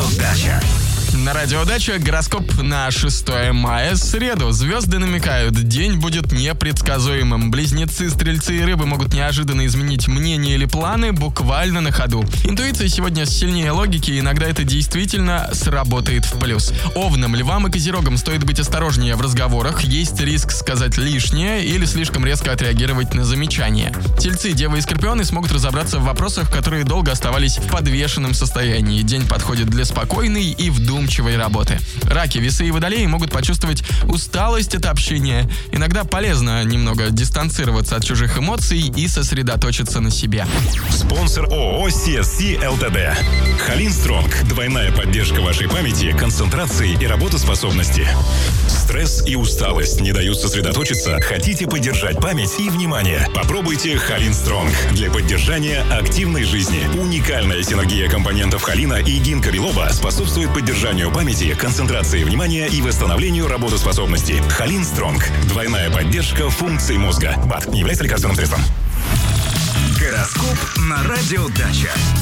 Дача. На радио Дача гороскоп на 6 мая, среду. Звезды намекают, день будет непредсказуемым. Близнецы, стрельцы и рыбы могут неожиданно изменить мнение или планы буквально на ходу. Интуиция сегодня сильнее логики, и иногда это действительно сработает в плюс. Овнам, львам и козерогам стоит быть осторожнее в разговорах. Есть риск сказать лишнее или слишком резко отреагировать на замечания. Тельцы, девы и скорпионы смогут разобраться в вопросах, которые долго оставались в подвешенном состоянии. День подходит для спокойной и вдумчивой работы. Раки, весы и водолеи могут почувствовать усталость от общения. Иногда полезно немного дистанцироваться от чужих эмоций и сосредоточиться на себе. Спонсор ООО CSC ЛТД. Халин Стронг. Двойная поддержка вашей памяти, концентрации и работоспособности. Стресс и усталость не дают сосредоточиться? Хотите поддержать память и внимание? Попробуйте Халин Стронг для поддержания активной жизни. Уникальная синергия компонентов холина и гинка билоба способствует поддержанию памяти, концентрации внимания и восстановлению работоспособности. Халин Стронг. Двойная поддержка функций мозга. БАД не является лекарственным средством. Гороскоп на радио Дача.